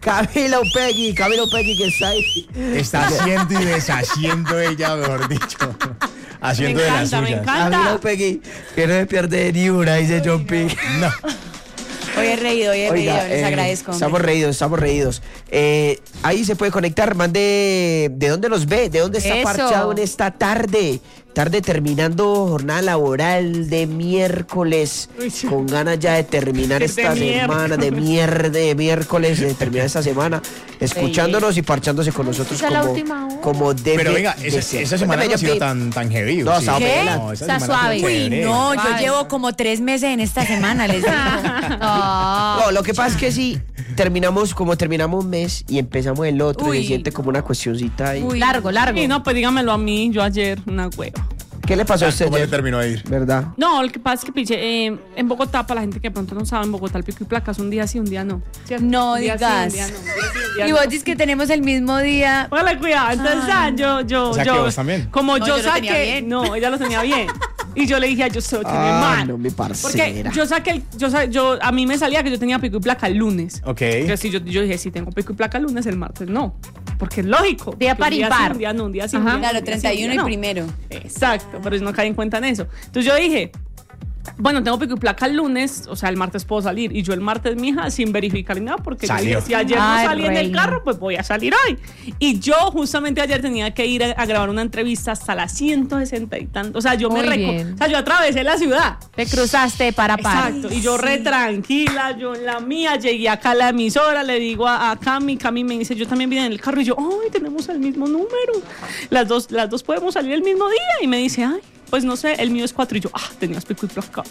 Camila Upegui que está ahí. Está haciendo y deshaciendo ella, mejor dicho. Haciendo de las suyas. Me encanta. Camila Upegui, que no se pierde ni una, dice John P. No. Hoy he reído, les agradezco. Estamos reídos. Ahí se puede conectar, mande de dónde nos ve, de dónde está parchado en esta tarde. Tarde terminando jornada laboral de miércoles, con ganas ya de terminar esta semana, de miércoles, de terminar esta semana, escuchándonos y parchándose con nosotros como debe. Pero venga, esa semana no ha sido tan heavy. No, ¿sí? Está suave. Uy, no, yo llevo como 3 meses en esta semana, les digo. No, lo que pasa es que sí, terminamos un mes y empezamos el otro y se siente como una cuestioncita ahí. Uy, largo. Y no, pues dígamelo a mí, yo ayer, una hueva. ¿Qué le pasó a usted? ¿Cómo le terminó de ir? ¿Verdad? No, lo que pasa es que, piche, en Bogotá, para la gente que de pronto no sabe, en Bogotá el pico y placa es un día sí, un día no. ¿Cierto? No un día digas. Sí, un día no, un día sí, un día Y no. vos dices que tenemos el mismo día. Póngale cuidado. Entonces, yo. O sea, que vos también. Como No, yo yo lo tenía saqué. bien. No, ella lo tenía bien. Y yo le dije, yo se lo tiene mal. No, mi Porque parcera. yo saqué, a mí me salía que yo tenía pico y placa el lunes. Ok. Entonces, si yo dije, si tengo pico y placa el lunes, el martes no. Porque es lógico. Día par un día impar. sí, un día no, un día sí, un día no, Claro, un día sí, 31 un y día no. primero. Exacto, pero yo no caí en cuenta en eso. Entonces yo dije, bueno, tengo pico y placa el lunes, o sea, el martes puedo salir. Y yo el martes, mija, sin verificar ni nada, porque yo dije, si ayer no salí en el carro, pues voy a salir hoy. Y yo justamente ayer tenía que ir a grabar una entrevista hasta las 160 y tanto. O sea, yo Muy bien. o sea, yo atravesé la ciudad. Te cruzaste para Exacto, y yo re tranquila, yo en la mía, llegué acá a la emisora, le digo a Cami me dice, yo también vine en el carro, y yo, ay, tenemos el mismo número, las dos podemos salir el mismo día, y me dice, ay, pues no sé, el mío es 4, y yo, tenías pico y placa.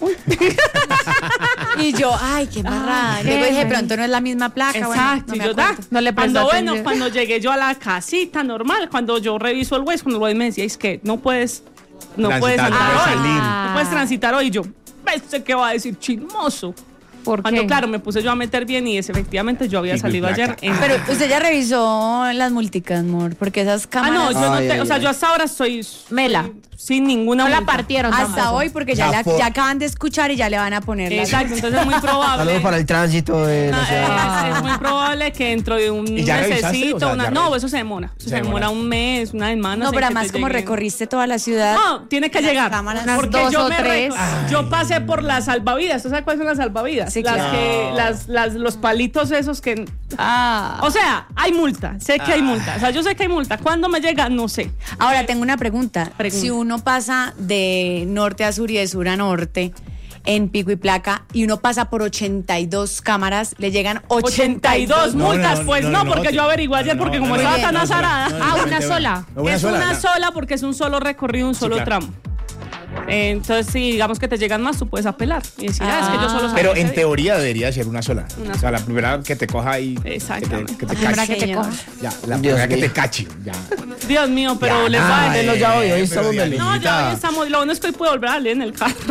Y yo, ay, qué barrada. Luego dije, pronto no es la misma placa. Exacto, bueno, y no yo, me acuerdo. No le presté atención. cuando llegué yo a la casita normal, cuando yo reviso el Waze, cuando el Waze me decía, es que no puedes Transitar, andar no puedes hoy, salir. no puedes transitar hoy, y yo, ¿ves qué va a decir chismoso? ¿Por Cuando qué? claro, me puse yo a meter bien y efectivamente yo había Pico y salido placa. ayer en... Pero usted ya revisó las multicas, amor, porque esas cámaras. no, yo no Ay, te, ay, o sea, ay. yo hasta ahora estoy Mela. sin ninguna No la multa. partieron Hasta tampoco. hoy, porque ya acaban de escuchar y ya le van a poner las. Exacto, entonces es muy probable. Saludos para el tránsito de la ciudad. Es muy probable que dentro de un ¿Y ya revisaste? mesecito, O sea, ya no, eso se demora. Eso se demora un mes, una semana. No, sé pero que además te como lleguen. recorriste toda la ciudad. No, tiene que las llegar. cámaras. Unas Porque 2 yo o 3. yo pasé por las salvavidas. ¿Tú sabes cuáles son las salvavidas? Sí, las claro. que los palitos esos que Ah. o sea, hay multa, sé que hay multa. O sea, yo sé que hay multa. ¿Cuándo me llega? No sé. Ahora tengo una pregunta. Pregunta. Si uno pasa de norte a sur y de sur a norte en pico y placa y uno pasa por 82 cámaras, le llegan 82 No, multas, no, pues no, no, no, porque no, yo averigué ayer, porque como estaba tan azarada. Una sola. Es una sola porque es un solo recorrido, un solo claro. tramo. Entonces, si digamos que te llegan más, tú puedes apelar y decir, es que yo solo sabía Pero ese en día. teoría debería ser una sola. Una O sea, la primera que te coja ahí. Exactamente. Que te Ay, cache. que te coja. Ya, la Dios primera que mío. te cache. Ya. Dios mío, pero Ya, les va nada, a Délo ya hoy estamos pero felices. No, ya Dianita. hoy estamos. Lo bueno es que hoy puedo volver a leer en el carro.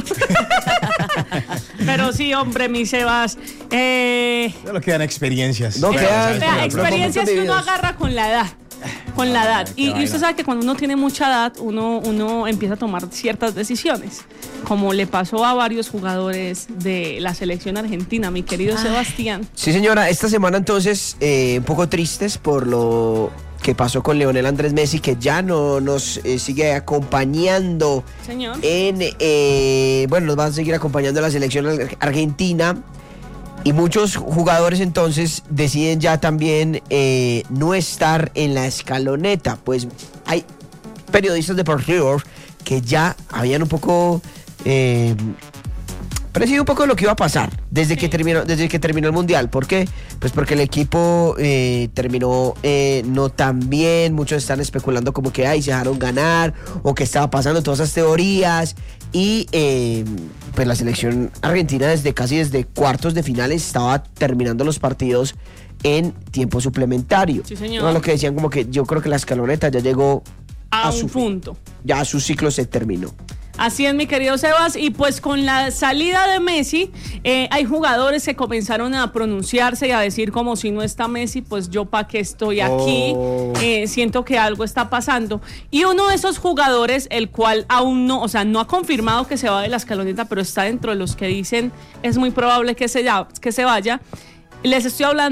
Pero sí, hombre, mi Sebas. Solo quedan experiencias. No, Claro, quedan- ¿sabes? Vea, Pero experiencias que uno vividos. agarra con la edad. Con la edad. Y vaina. usted sabe que cuando uno tiene mucha edad, uno empieza a tomar ciertas decisiones. Como le pasó a varios jugadores de la selección argentina, mi querido Sebastián. Sí, señora, esta semana entonces un poco tristes por lo que pasó con Lionel Andrés Messi, que ya no nos sigue acompañando Señor. bueno, nos va a seguir acompañando la selección argentina. Y muchos jugadores entonces deciden ya también no estar en la escaloneta. Pues hay periodistas deportivos que ya habían un poco predecido un poco lo que iba a pasar desde que terminó el Mundial. ¿Por qué? Pues porque el equipo terminó no tan bien. Muchos están especulando como que se dejaron ganar o que estaba pasando, todas esas teorías. Y pues la selección argentina desde cuartos de finales estaba terminando los partidos en tiempo suplementario. Sí, señor. No, lo que decían como que yo creo que la escaloneta ya llegó A su un fin. punto. Ya su ciclo se terminó. Así es, mi querido Sebas, y pues con la salida de Messi, hay jugadores que comenzaron a pronunciarse y a decir como si no está Messi, pues yo pa' qué estoy aquí, siento que algo está pasando. Y uno de esos jugadores, el cual aún no, o sea, no ha confirmado que se va de la escaloneta, pero está dentro de los que dicen es muy probable que se vaya, les estoy hablando